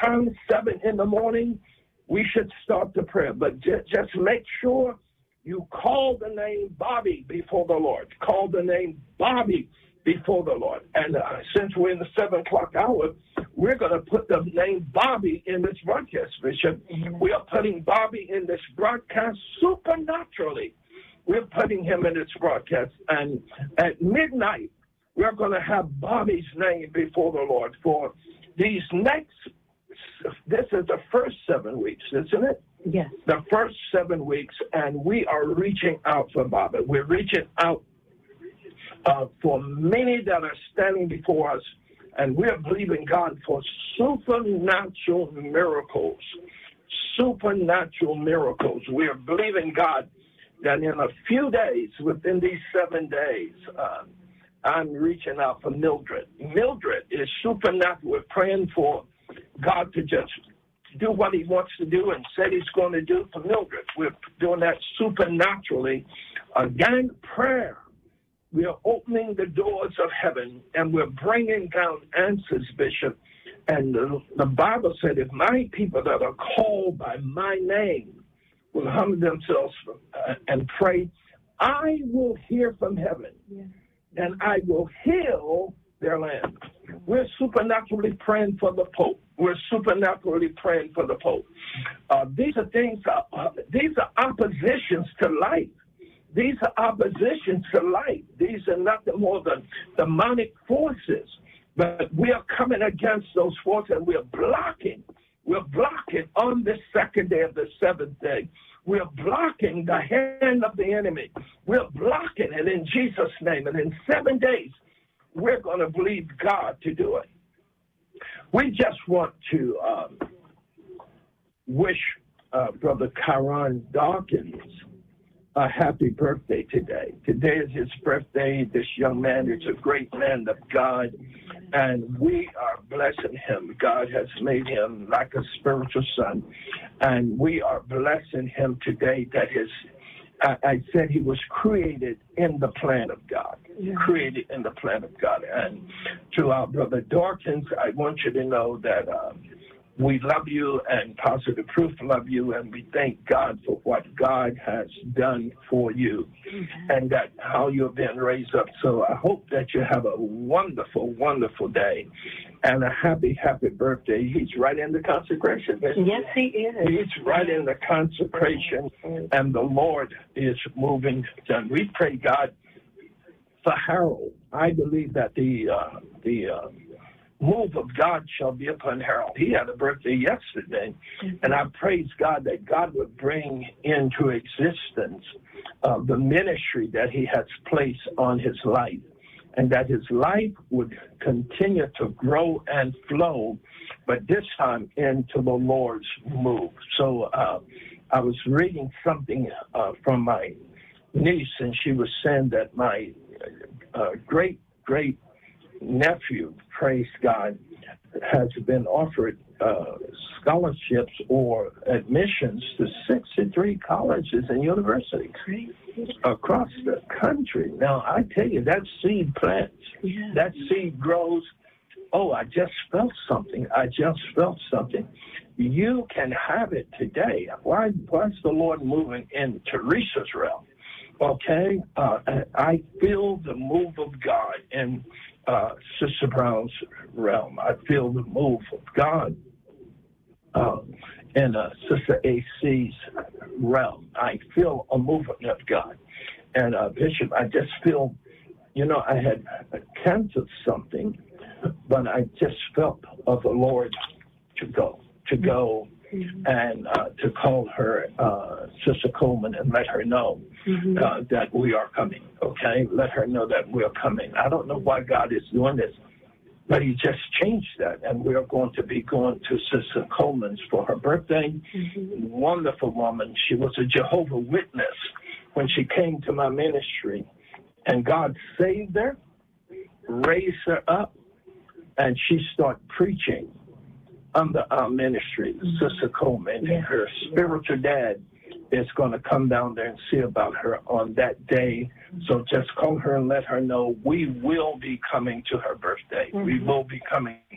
time, 7 in the morning, we should start the prayer. But just make sure you call the name Bobby before the Lord. Call the name Bobby before the Lord. And since we're in the 7 o'clock hour, we're going to put the name Bobby in this broadcast, Bishop. We are putting Bobby in this broadcast supernaturally. We're putting him in this broadcast. And at midnight, we're going to have Bobby's name before the Lord for these next, this is the first 7 weeks, isn't it? Yes. The first 7 weeks, and we are reaching out for Bobby. We're reaching out for many that are standing before us, and we're believing God for supernatural miracles. Supernatural miracles. We're believing God that in a few days, within these 7 days, I'm reaching out for Mildred. Mildred is supernatural. We're praying for God to just do what he wants to do and said he's going to do for Mildred. We're doing that supernaturally. Again, prayer. We are opening the doors of heaven, and we're bringing down answers, Bishop. And the Bible said, if my people that are called by my name will humble themselves and pray, I will hear from heaven, and I will heal their land. We're supernaturally praying for the Pope. We're supernaturally praying for the Pope. These are things, these are oppositions to life. These are oppositions to life. These are nothing more than demonic forces. But we are coming against those forces, and we're blocking. We're blocking on the second day of the 7th day. We're blocking the hand of the enemy. We're blocking it in Jesus' name. And in 7 days, we're going to believe God to do it. We just want to wish Brother Kyron Dawkins a happy birthday today. Today is his birthday. This young man is a great man of God, and we are blessing him. God has made him like a spiritual son, and we are blessing him today that I said he was created in the plan of God, created in the plan of God. And to our Brother Dawkins, I want you to know that we love you, and Positive Proof love you, and we thank God for what God has done for you, and that how you've been raised up. So I hope that you have a wonderful, wonderful day, and a happy, happy birthday. He's right in the consecration. Yes, he is. He's right in the consecration, and the Lord is moving. And we pray, God, for Harold. I believe that the move of God shall be upon Harold. He had a birthday yesterday, and I praise God that God would bring into existence the ministry that he has placed on his life, and that his life would continue to grow and flow, but this time into the Lord's move. So I was reading something from my niece, and she was saying that my great nephew, praise God, has been offered scholarships or admissions to 63 colleges and universities across the country. Now, I tell you, that seed plants, that seed grows. Oh, I just felt something. You can have it today. Why is the Lord moving in Teresa's realm? Okay? I feel the move of God in Sister Brown's realm. I feel the move of God in Sister AC's realm. I feel a movement of God. And Bishop, I just feel, I had canceled something, but I just felt of the Lord to go and to call her, Sister Coleman, and let her know that we are coming, okay? Let her know that we're coming. I don't know why God is doing this, but he just changed that, and we are going to be going to Sister Coleman's for her birthday. Wonderful woman. She was a Jehovah's Witness when she came to my ministry, and God saved her, raised her up, and she started preaching under our ministry. Sister Coleman, and her spiritual dad is going to come down there and see about her on that day. So just call her and let her know we will be coming to her birthday. We will be coming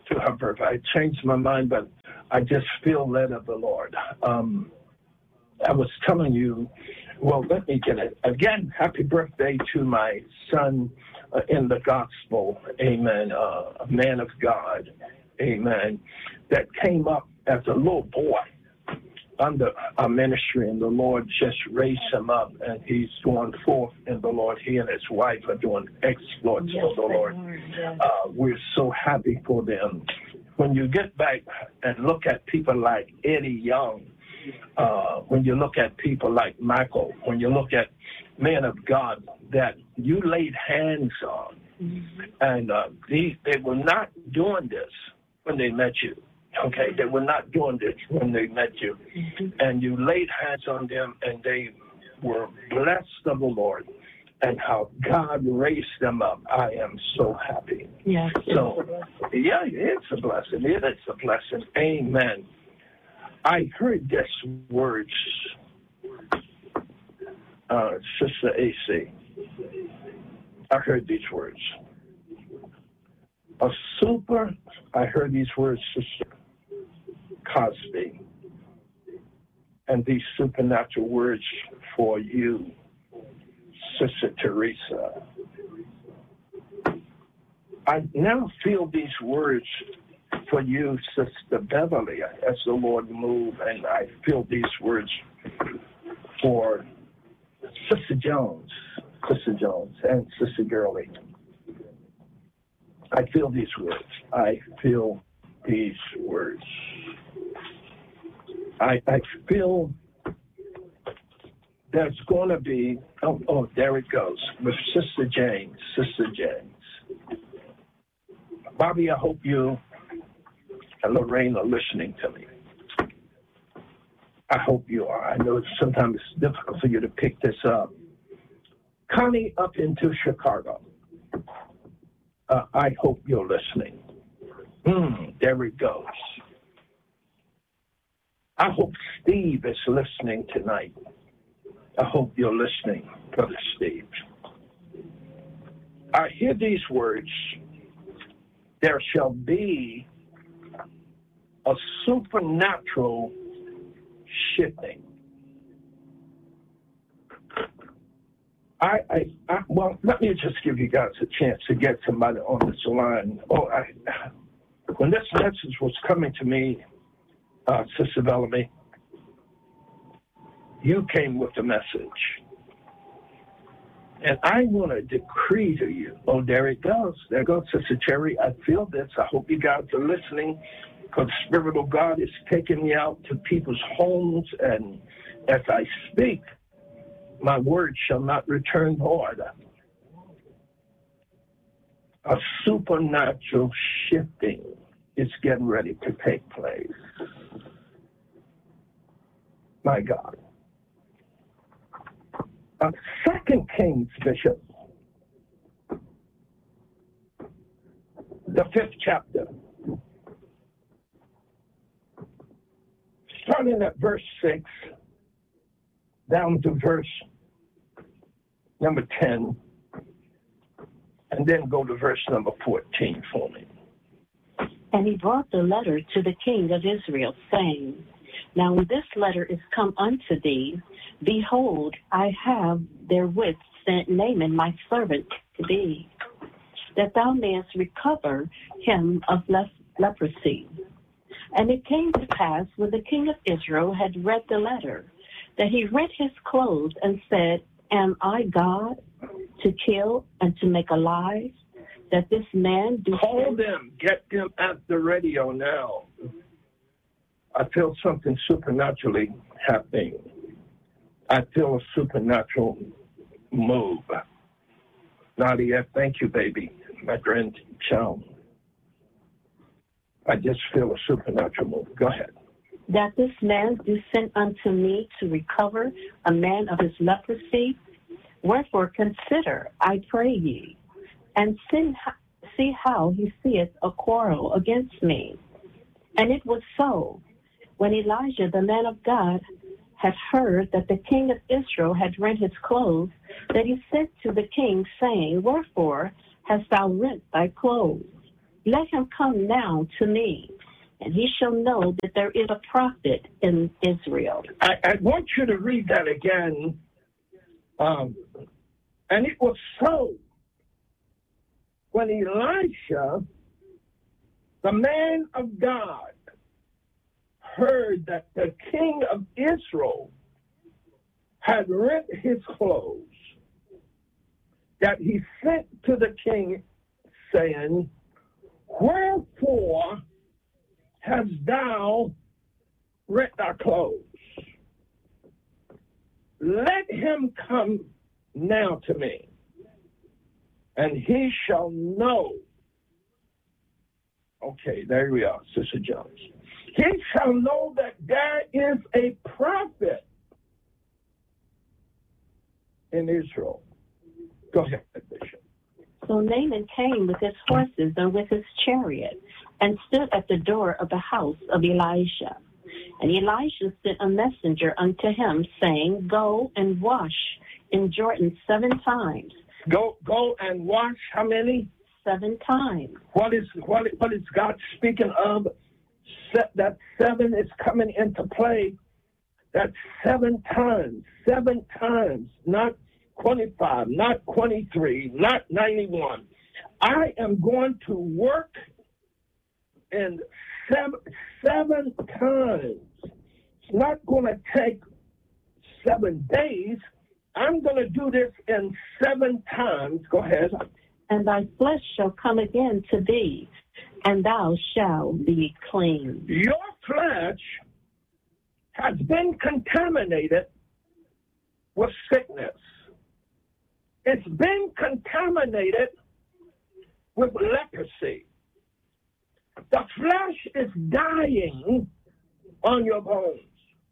to her birthday. I changed my mind, but I just feel led of the Lord. I was telling you, well, let me get it. Again, happy birthday to my son in the gospel, amen, a man of God, amen, that came up as a little boy under our ministry, and the Lord just raised him up, and he's going forth in the Lord. He and his wife are doing exploits for the Lord. We're so happy for them. When you get back and look at people like Eddie Young, when you look at people like Michael, when you look at men of God that you laid hands on, and they were not doing this when they met you. Okay, they were not doing this when they met you. And you laid hands on them, and they were blessed of the Lord, and how God raised them up. I am so happy. Yes. So, yeah, it's a blessing. It is a blessing. Amen. I heard this words, Sister AC. I heard these words. I heard these words, Sister Cosby, and these supernatural words for you, Sister Teresa. I now feel these words for you, Sister Beverly, as the Lord move, and I feel these words for Sister Jones, and Sister Gurley. I feel these words. I feel these words. I feel there's going to be, there it goes, with Sister James. Bobby, I hope you and Lorraine are listening to me. I hope you are. I know sometimes it's difficult for you to pick this up. Connie up into Chicago. I hope you're listening. There it goes. I hope Steve is listening tonight. I hope you're listening, Brother Steve. I hear these words. There shall be a supernatural shifting. Well, let me just give you guys a chance to get somebody on this line. When this message was coming to me, Sister Bellamy, you came with the message. And I want to decree to you, there it goes. There goes Sister Cherry. I feel this. I hope you guys are listening, because the Spirit of God is taking me out to people's homes. And as I speak, my word shall not return void. A supernatural shifting is getting ready to take place. My God. 2 Kings, Bishop, the 5th chapter, starting at verse 6, down to verse number 10, and then go to verse number 14 for me. And he brought the letter to the king of Israel, saying, Now when this letter is come unto thee, behold, I have therewith sent Naaman my servant to thee, that thou mayest recover him of leprosy. And it came to pass, when the king of Israel had read the letter, that he rent his clothes and said, Am I God to kill and to make alive, that this man do... Call them. Get them at the radio now. I feel something supernaturally happening. I feel a supernatural move. Nadia, thank you, baby. My grandchild. I just feel a supernatural move. Go ahead. That this man do send unto me to recover a man of his leprosy. Wherefore consider, I pray ye, and see how he seeth a quarrel against me. And it was so, when Elijah, the man of God, had heard that the king of Israel had rent his clothes, that he said to the king, saying, Wherefore hast thou rent thy clothes? Let him come now to me, and he shall know that there is a prophet in Israel. I want you to read that again. And it was so when Elisha, the man of God, heard that the king of Israel had rent his clothes, that he sent to the king, saying, Wherefore hast thou rent thy clothes? Let him come now to me, and he shall know. Okay, there we are, Sister Jones. He shall know that there is a prophet in Israel. Go ahead, Bishop. So Naaman came with his horses and with his chariot, and stood at the door of the house of Elisha. And Elisha sent a messenger unto him, saying, Go and wash in Jordan 7 times. Go and wash how many? 7 times. What is God speaking of? That 7 is coming into play. That's 7 times. 7 times, not 25, not 23, not 91. I am going to work in 7 times. It's not going to take 7 days. I'm going to do this in 7 times. Go ahead. And thy flesh shall come again to thee, and thou shalt be clean. Your flesh has been contaminated with sickness. It's been contaminated with leprosy. The flesh is dying on your bones.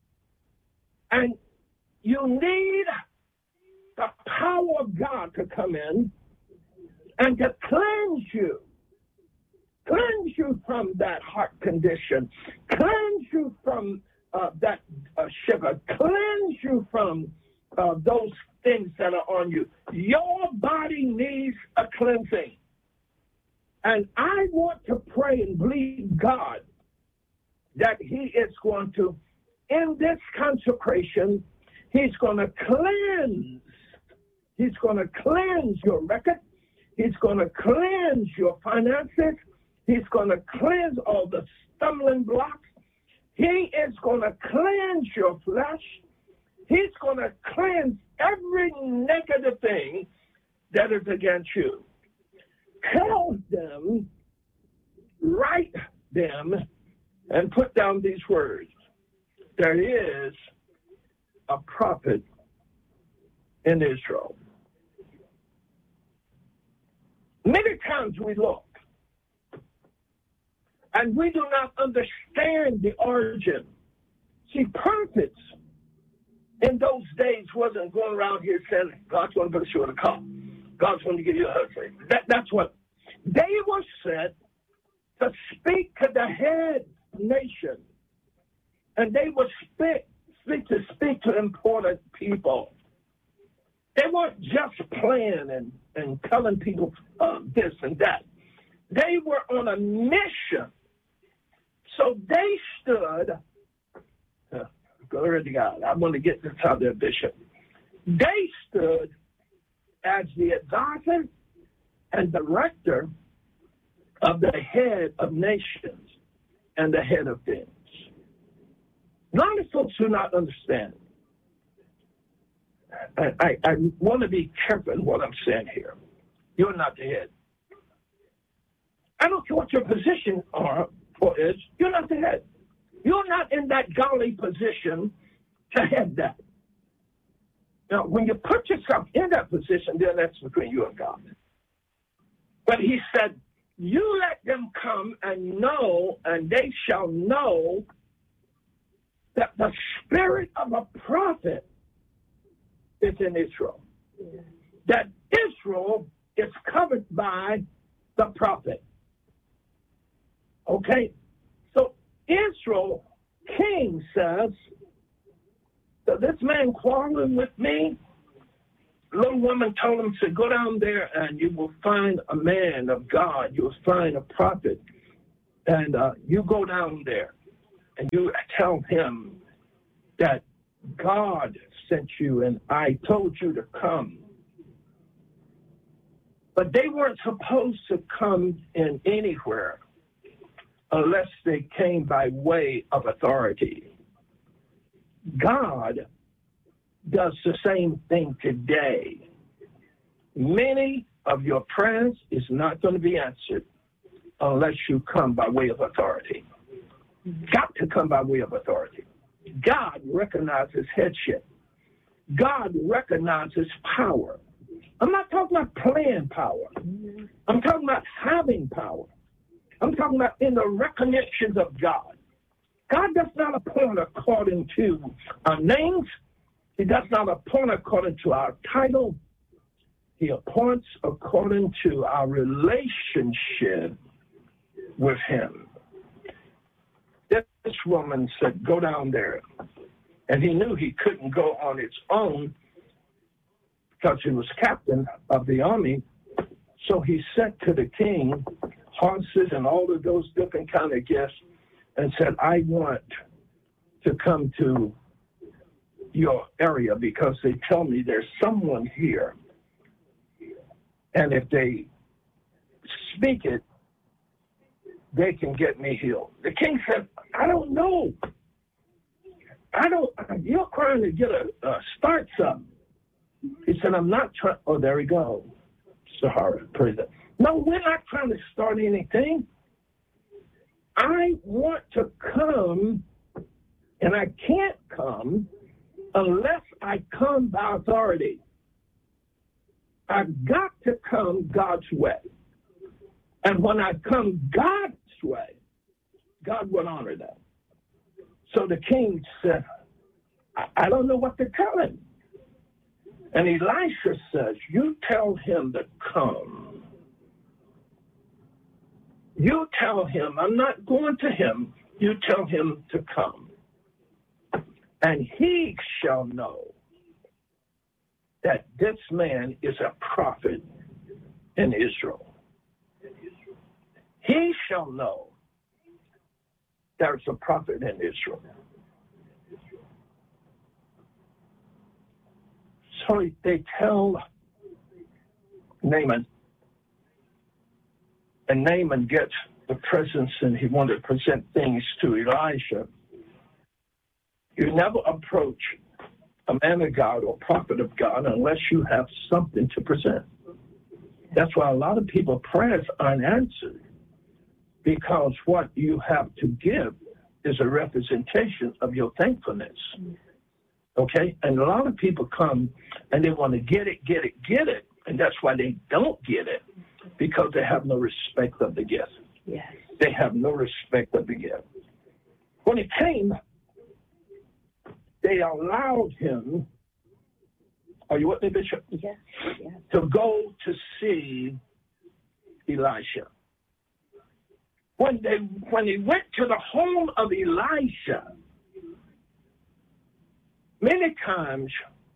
And you need the power of God to come in and to cleanse you. Cleanse you from that heart condition. Cleanse you from that sugar. Cleanse you from those things that are on you. Your body needs a cleansing. And I want to pray and believe God that he is going to, in this consecration, he's going to cleanse. He's going to cleanse your record. He's going to cleanse your finances. He's going to cleanse all the stumbling blocks. He is going to cleanse your flesh. He's going to cleanse every negative thing that is against you. Tell them, write them, and put down these words. There is a prophet in Israel. Many times we look, and we do not understand the origin. See, prophets in those days wasn't going around here saying, God's going to put you in a car. God's going to give you a husband. That's what they were sent to speak to the head nation. And they would speak to important people. They weren't just playing and telling people this and that. They were on a mission. So they stood, glory to God, I want to get this out there, Bishop. They stood as the advisor and director of the head of nations and the head of things. A lot of folks do not understand. I want to be careful in what I'm saying here. You're not the head. I don't care what your position is. You're not the head. You're not in that godly position to head that. Now, when you put yourself in that position, then that's between you and God. But he said, you let them come and know, and they shall know that the spirit of a prophet is in Israel. Yeah. That Israel is covered by the prophet. Okay? So Israel, king says, so this man quarreling with me, little woman told him to go down there and you will find a man of God. You will find a prophet. And you go down there and you tell him that God sent you and I told you to come. But they weren't supposed to come in anywhere unless they came by way of authority. God does the same thing today. Many of your prayers is not going to be answered unless you come by way of authority. Got to come by way of authority. God recognizes headship. God recognizes power. I'm not talking about playing power. I'm talking about having power. I'm talking about in the recognitions of God. God does not appoint according to our names. He does not appoint according to our title. He appoints according to our relationship with him. This woman said, go down there. And he knew he couldn't go on its own because he was captain of the army. So he sent to the king horses and all of those different kind of gifts and said, I want to come to your area because they tell me there's someone here. And if they speak it, they can get me healed. The king said, I don't know. You're trying to get start something. He said, I'm not trying. Oh, there we go. Sahara, prison. No, we're not trying to start anything. I want to come, and I can't come unless I come by authority. I've got to come God's way. And when I come God's way, God will honor that. So the king said, I don't know what to tell him. And Elisha says, you tell him to come. You tell him, I'm not going to him. You tell him to come. And he shall know that this man is a prophet in Israel. He shall know there's a prophet in Israel. So they tell Naaman, and Naaman gets the presence, and he wanted to present things to Elisha. You never approach a man of God or prophet of God unless you have something to present. That's why a lot of people prayers aren't answered, because what you have to give is a representation of your thankfulness. Okay? And a lot of people come and they want to get it. And that's why they don't get it, because they have no respect of the gift. Yes. They have no respect of the gift. When he came, they allowed him, are you with me, Bishop? Yes. To go to see Elisha. When he went to the home of Elisha, many times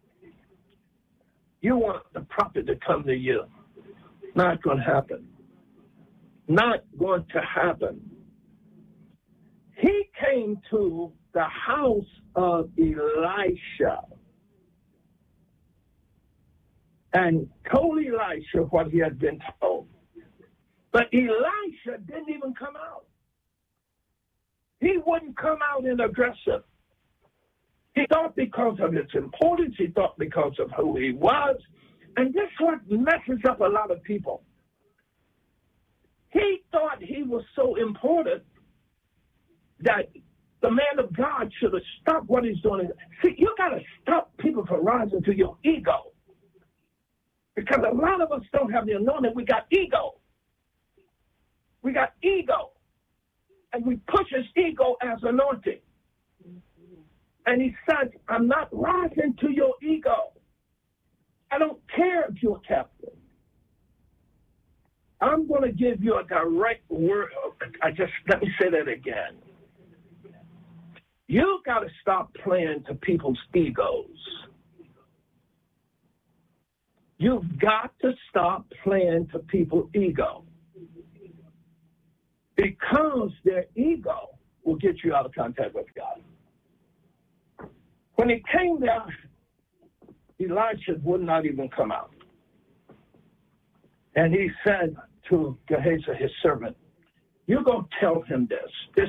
you want the prophet to come to you. Not going to happen. Not going to happen. He came to the house of Elisha and told Elisha what he had been told. But Elisha didn't even come out. He wouldn't come out and address him. He thought because of its importance, he thought because of who he was. And this is what messes up a lot of people. He thought he was so important that the man of God should have stopped what he's doing. See, you got to stop people from rising to your ego. Because a lot of us don't have the anointing. We got ego. We got ego. And we push his ego as anointing. And he says, I'm not rising to your ego. I don't care if you're captain. I'm going to give you a direct word. Let me say that again. You got to stop playing to people's egos. You've got to stop playing to people's ego, because their ego will get you out of contact with God. When he came there, Elisha would not even come out. And he said to Gehazi, his servant, "You go tell him this. This